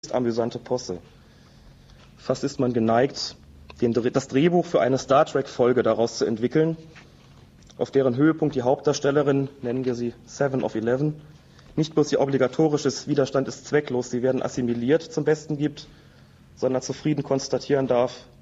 amüsante Posse. Fast ist man geneigt, das Drehbuch für eine Star Trek-Folge daraus zu entwickeln, auf deren Höhepunkt die Hauptdarstellerin, nennen wir sie 7 of 11, nicht bloß ihr obligatorisches Widerstand ist zwecklos, sie werden assimiliert zum Besten gibt, sondern zufrieden konstatieren darf,